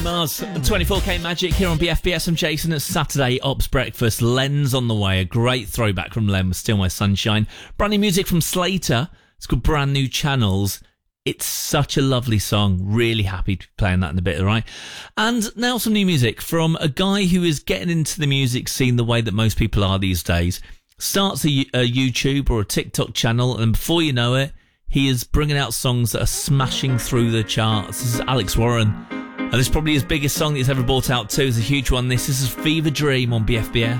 Mars, 24K Magic here on BFBS. I'm Jason. It's Saturday Ops Breakfast. Len's on the way. A great throwback from Len with Still My Sunshine. Brand new music from Slater. It's called Brand New Channels. It's such a lovely song. Really happy to be playing that in a bit, all right? And now some new music from a guy who is getting into the music scene the way that most people are these days. Starts a YouTube or a TikTok channel, and before you know it, he is bringing out songs that are smashing through the charts. This is Alex Warren. And this is probably his biggest song that he's ever brought out too. It's a huge one. This is Fever Dream on BFBS.